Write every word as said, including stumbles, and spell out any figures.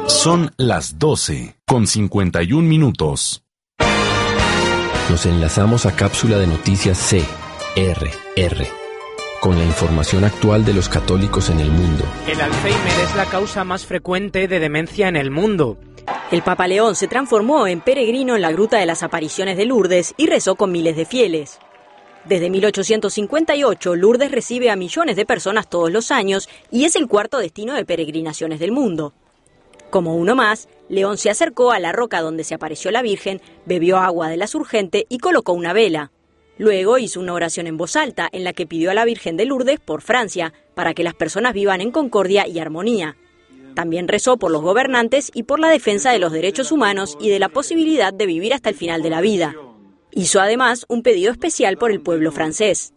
Son las doce con cincuenta y un minutos. Nos enlazamos a cápsula de noticias C R R con la información actual de los católicos en el mundo. El Alzheimer es la causa más frecuente de demencia en el mundo. El Papa León se transformó en peregrino en la Gruta de las Apariciones de Lourdes y rezó con miles de fieles. Desde mil ochocientos cincuenta y ocho, Lourdes recibe a millones de personas todos los años y es el cuarto destino de peregrinaciones del mundo. Como uno más, León se acercó a la roca donde se apareció la Virgen, bebió agua de la surgente y colocó una vela. Luego hizo una oración en voz alta en la que pidió a la Virgen de Lourdes por Francia, para que las personas vivan en concordia y armonía. También rezó por los gobernantes y por la defensa de los derechos humanos y de la posibilidad de vivir hasta el final de la vida. Hizo además un pedido especial por el pueblo francés.